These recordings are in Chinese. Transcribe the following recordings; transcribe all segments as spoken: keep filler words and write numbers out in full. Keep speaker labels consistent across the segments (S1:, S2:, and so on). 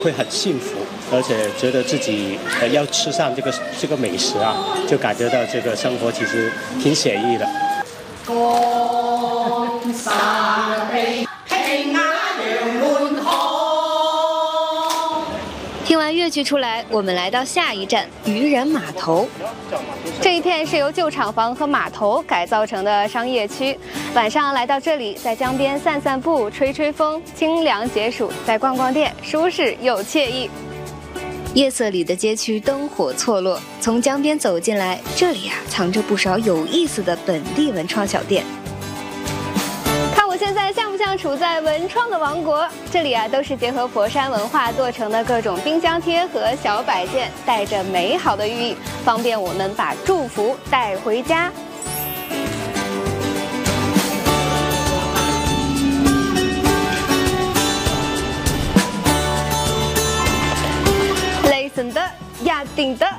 S1: 会很幸福，而且觉得自己呃要吃上这个这个美食啊，就感觉到这个生活其实挺写意的。
S2: 江山美，平雅扬滿堂。
S3: 听完越剧出来，我们来到下一站渔人码头。这一片是由旧厂房和码头改造成的商业区。晚上来到这里，在江边散散步、吹吹风，清凉解暑；再逛逛店，舒适又惬意。夜色里的街区灯火错落，从江边走进来，这里啊藏着不少有意思的本地文创小店。看我现在像不像处在文创的王国？这里啊都是结合佛山文化做成的各种冰箱贴和小摆件，带着美好的寓意，方便我们把祝福带回家。雷森的亚顶的。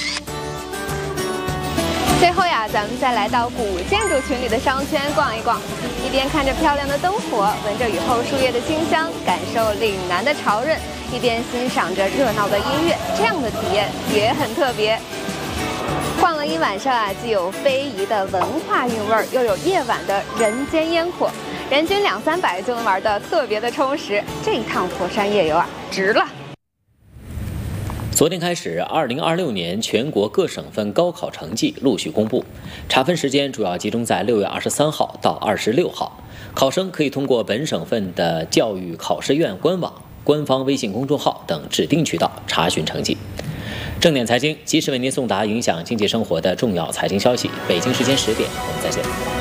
S3: 最后呀，咱们再来到古建筑群里的商圈逛一逛，一边看着漂亮的灯火，闻着雨后树叶的清香，感受岭南的潮润，一边欣赏着热闹的音乐，这样的体验也很特别。逛了一晚上啊，既有非遗的文化韵味儿，又有夜晚的人间烟火，人均两三百就能玩得特别的充实。这一趟佛山夜游啊，值了。
S4: 昨天开始，二零二六年全国各省份高考成绩陆续公布，查分时间主要集中在六月二十三号到二十六号。考生可以通过本省份的教育考试院官网、官方微信公众号等指定渠道查询成绩。正点财经及时为您送达影响经济生活的重要财经消息。北京时间十点，我们再见。